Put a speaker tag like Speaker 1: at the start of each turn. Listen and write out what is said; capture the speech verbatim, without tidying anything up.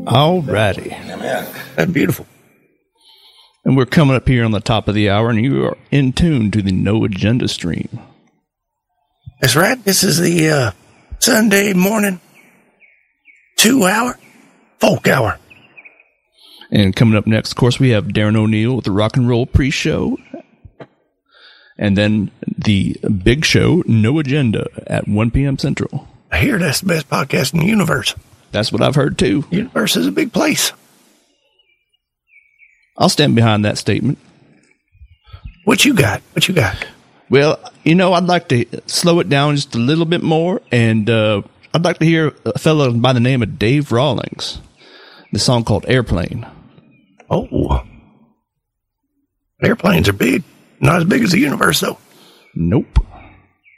Speaker 1: All righty.
Speaker 2: Yeah, man. That's beautiful.
Speaker 1: And we're coming up here on the top of the hour, and you are in tune to the No Agenda stream.
Speaker 2: That's right. This is the uh, Sunday morning two-hour folk hour.
Speaker 1: And coming up next, of course, we have Darren O'Neill with the Rock and Roll Pre-Show. And then the big show, No Agenda, at one p.m. Central.
Speaker 2: I hear that's the best podcast in the universe.
Speaker 1: That's what I've heard, too.
Speaker 2: The universe is a big place.
Speaker 1: I'll stand behind that statement.
Speaker 2: What you got? What you got?
Speaker 1: Well, you know, I'd like to slow it down just a little bit more, and uh, I'd like to hear a fellow by the name of Dave Rawlings, the song called Airplane.
Speaker 2: Oh. Airplanes are big. Not as big as the universe, though.
Speaker 1: Nope.